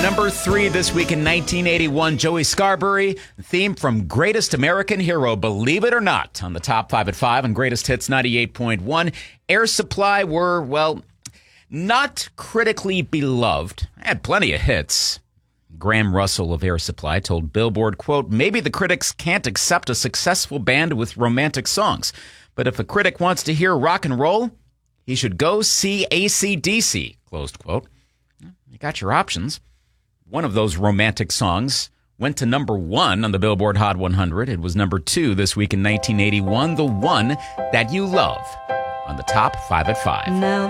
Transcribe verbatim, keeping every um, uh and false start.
Number three this week in nineteen eighty-one, Joey Scarbury, theme from Greatest American Hero, Believe It or Not, on the top five at five on Greatest Hits ninety-eight point one. Air Supply were, well, not critically beloved. Had plenty of hits. Graham Russell of Air Supply told Billboard, quote, maybe the critics can't accept a successful band with romantic songs, but if a critic wants to hear rock and roll, he should go see A C D C, closed quote. You got your options. One of those romantic songs went to number one on the Billboard Hot one hundred. It was number two this week in nineteen eighty-one, The One That You Love, on the top five at five. Now